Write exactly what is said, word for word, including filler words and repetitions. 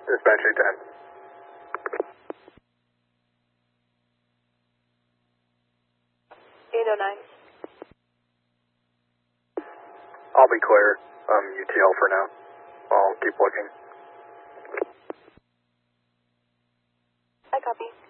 Dispatch eight ten. eight oh nine. I'll be clear. Um, U T L for now. I'll keep looking. I copy.